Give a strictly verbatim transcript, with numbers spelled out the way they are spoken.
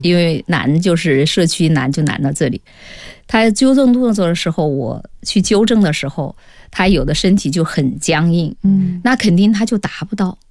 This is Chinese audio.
因为难就是社区难就难到这里。他纠正动作的时候，我去纠正的时候，他有的身体就很僵硬，嗯，那肯定他就达不到。